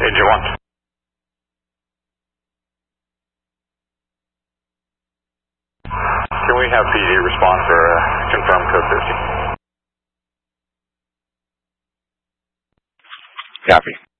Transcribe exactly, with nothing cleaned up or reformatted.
Agent one. Can we have P D respond for uh, confirm code fifty? Copy.